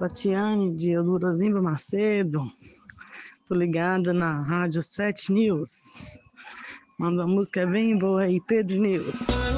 Tatiane de Eudorosimba Macedo. Tô ligada na Rádio 7 News. Manda uma música bem boa aí, Pedro News.